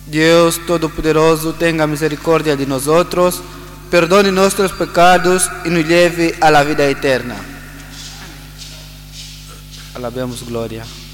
Deus Todo-Poderoso, tenha misericórdia de nós outros, perdone nossos pecados e nos leve à vida eterna. Alabemos glória.